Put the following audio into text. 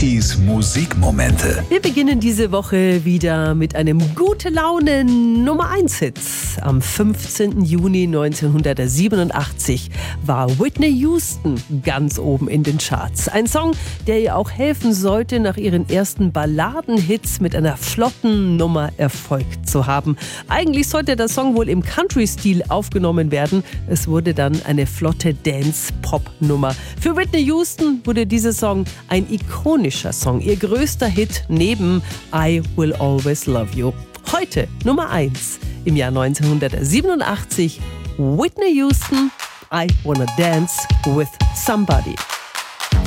Titis Musikmomente. Wir beginnen diese Woche wieder mit einem gute Laune Nummer 1 Hit. Am 15. Juni 1987 war Whitney Houston ganz oben in den Charts. Ein Song, der ihr auch helfen sollte, nach ihren ersten Balladenhits mit einer flotten Nummer Erfolg zu haben. Eigentlich sollte der Song wohl im Country-Stil aufgenommen werden. Es wurde dann eine flotte Dance-Pop-Nummer. Für Whitney Houston wurde dieser Song ein ikonischer Song. Ihr größter Hit neben I Will Always Love You. Heute Nummer 1 im Jahr 1987. Whitney Houston, I Wanna Dance with Somebody.